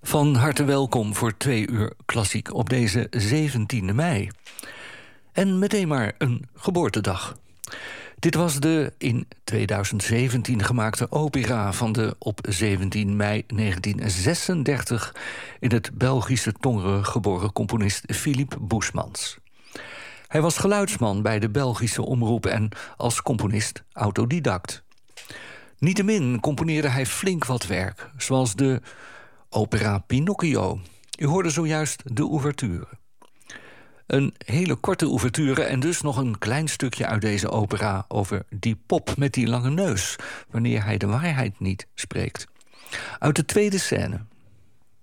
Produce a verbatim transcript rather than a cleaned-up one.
Van harte welkom voor twee uur klassiek op deze zeventiende mei. En meteen maar een geboortedag. Dit was de in tweeduizend zeventien gemaakte opera van de op zeventien mei negentien zesendertig... in het Belgische Tongeren geboren componist Philippe Boesmans. Hij was geluidsman bij de Belgische omroep en als componist autodidact. Niettemin componeerde hij flink wat werk, zoals de opera Pinocchio. U hoorde zojuist de ouverture. Een hele korte ouverture en dus nog een klein stukje uit deze opera over die pop met die lange neus, wanneer hij de waarheid niet spreekt. Uit de tweede scène.